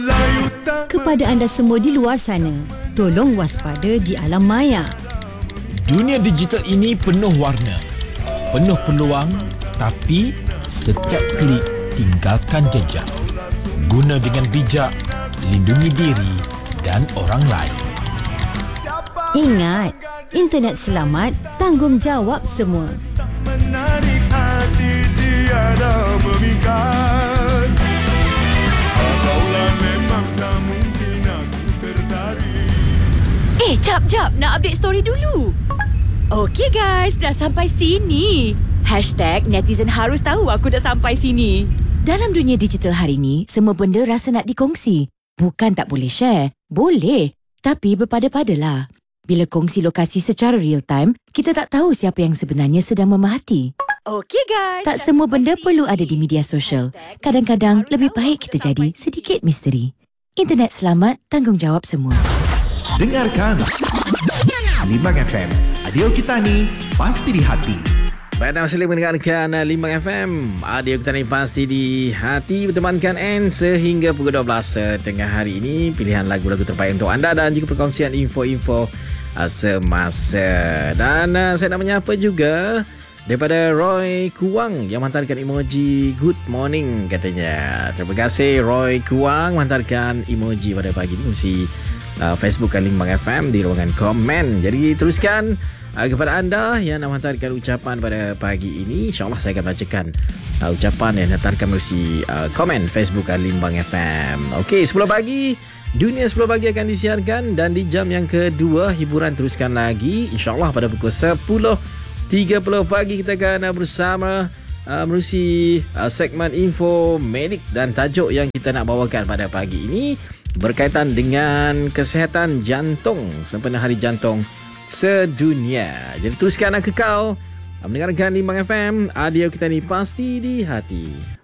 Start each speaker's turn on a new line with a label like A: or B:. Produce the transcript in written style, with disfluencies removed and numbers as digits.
A: Kepada anda semua di luar sana, tolong waspada di alam maya.
B: Dunia digital ini penuh warna, penuh peluang, tapi setiap klik tinggalkan jejak. Guna dengan bijak, lindungi diri dan orang lain.
A: Ingat, internet selamat, tanggungjawab semua.
C: Menarik hati tiada memikat. Kalaulah memang tak mungkin aku tertarik.
D: Jap, nak update story dulu. Okey guys, dah sampai sini. #netizen harus tahu aku dah sampai sini. Dalam dunia digital hari ni, semua benda rasa nak dikongsi. Bukan tak boleh share. Boleh. Tapi berpada-padalah. Bila kongsi lokasi secara real time, kita tak tahu siapa yang sebenarnya sedang memerhati. Okey guys. Tak semua benda perlu ada di media sosial. Kadang-kadang lebih baik kita jadi sedikit misteri. Internet selamat, tanggungjawab semua.
E: Dengarkan Limbang FM. Adio kita ni pasti di hati.
F: Baik, anda masih mendengarkan Limbang FM. Adio kita ni pasti di hati, bertemankan N sehingga pukul 12 tengah hari ini. Pilihan lagu-lagu terbaik untuk anda dan juga perkongsian info-info semasa. Dan saya nak menyapa juga daripada Roy Kuang yang menghantarkan emoji good morning katanya. Terima kasih Roy Kuang menghantarkan emoji pada pagi ini di Facebook Limbang FM di ruangan komen. Jadi teruskan kepada anda yang nak menghantarkan ucapan pada pagi ini, InsyaAllah saya akan bacakan ucapan yang dihantarkan melalui komen Facebook Limbang FM. Okey, 10 pagi Dunia 10 pagi akan disiarkan dan di jam yang kedua hiburan teruskan lagi. InsyaAllah pada pukul 10.30 pagi kita akan bersama melalui segmen info medik dan tajuk yang kita nak bawakan pada pagi ini berkaitan dengan kesihatan jantung sempena Hari Jantung Sedunia. Jadi teruskan dan kekal mendengarkan Limbang FM. Adio kita ni pasti di hati.